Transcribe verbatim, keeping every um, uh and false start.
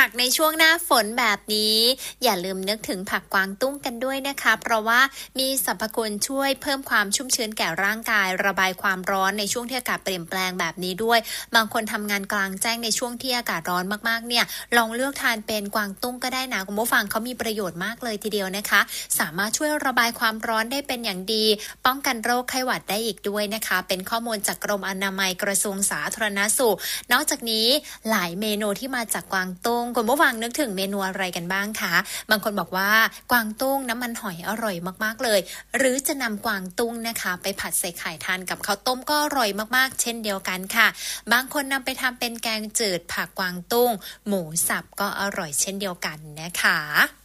ผักในช่วงหน้าฝนแบบนี้อย่าลืมนึกถึงผักกวางตุ้งกันด้วยนะคะเพราะว่ามีสรรพคุณช่วยเพิ่มความชุ่มชื้นแก่ร่างกายระบายความร้อนในช่วงที่อากาศเปลี่ยนแปลงแบบนี้ด้วยบางคนทำงานกลางแจ้งในช่วงที่อากาศร้อนมากๆเนี่ยลองเลือกทานเป็นกวางตุ้งก็ได้นะคุณผู้ฟังเขามีประโยชน์มากเลยทีเดียวนะคะสามารถช่วยระบายความร้อนได้เป็นอย่างดีป้องกันโรคไข้หวัดได้อีกด้วยนะคะเป็นข้อมูลจากกรมอนามัยกระทรวงสาธารณสุขนอกจากนี้หลายเมนูที่มาจากกวางตุ้งคุณผู้ฟังนึกถึงเมนูอะไรกันบ้างคะบางคนบอกว่ากวางตุ้งน้ำมันหอยอร่อยมากๆเลยหรือจะนำกวางตุ้งนะคะไปผัดใส่ไข่ทานกับข้าวต้มก็อร่อยมากๆเช่นเดียวกันค่ะบางคนนำไปทำเป็นแกงจืดผักกวางตุ้งหมูสับก็อร่อยเช่นเดียวกันนะคะ